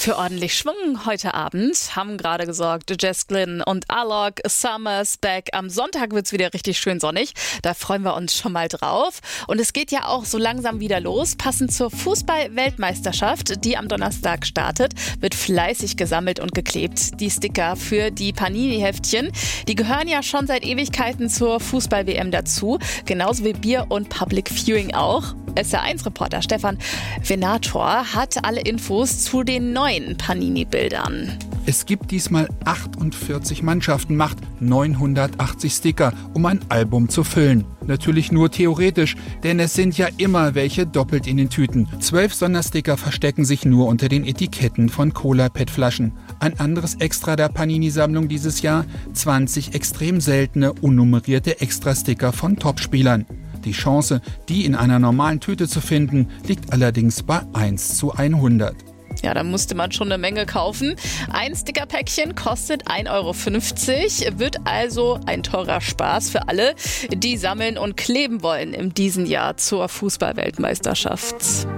Für ordentlich Schwung heute Abend haben gerade gesorgt Jess Glynn und Alok, Summer's Back. Am Sonntag wird's wieder richtig schön sonnig. Da freuen wir uns schon mal drauf. Und es geht ja auch so langsam wieder los. Passend zur Fußball-Weltmeisterschaft, die am Donnerstag startet, wird fleißig gesammelt und geklebt. Die Sticker für die Panini-Heftchen, die gehören ja schon seit Ewigkeiten zur Fußball-WM dazu. Genauso wie Bier und Public Viewing auch. SR1-Reporter Stefan Venator hat alle Infos zu den neuen Panini-Bildern. Es gibt diesmal 48 Mannschaften, macht 980 Sticker, um ein Album zu füllen. Natürlich nur theoretisch, denn es sind ja immer welche doppelt in den Tüten. 12 Sondersticker verstecken sich nur unter den Etiketten von Cola-PET-Flaschen. Ein anderes Extra der Panini-Sammlung dieses Jahr: 20 extrem seltene, unnummerierte Extra-Sticker von Topspielern. Die Chance, die in einer normalen Tüte zu finden, liegt allerdings bei 1:100. Ja, da musste man schon eine Menge kaufen. Ein Stickerpäckchen kostet 1,50 €, wird also ein teurer Spaß für alle, die sammeln und kleben wollen in diesem Jahr zur Fußball-Weltmeisterschaft.